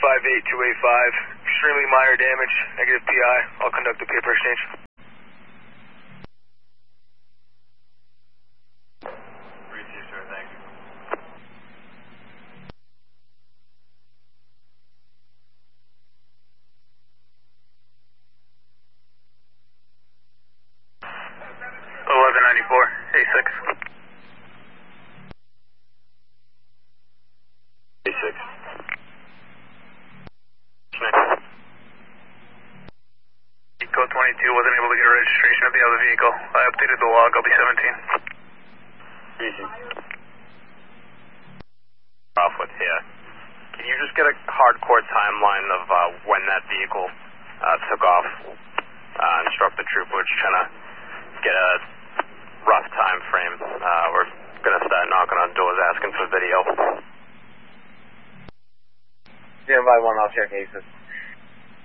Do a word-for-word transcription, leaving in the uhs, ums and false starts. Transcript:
five eight two eight five. Extremely minor damage, negative P I. I'll conduct the paper exchange. Receive, sir, thank you. eleven ninety-four, A six. A six. Eco twenty-two wasn't able to get a registration of the other vehicle. I updated the log, I'll be seventeen. Easy. Off with here. Can you just get a hardcore timeline of uh, when that vehicle uh, took off? Uh, instruct the trooper, we're just trying to get a rough time frame. Uh, we're going to start knocking on doors asking for video. Stand by one, I'll check A six.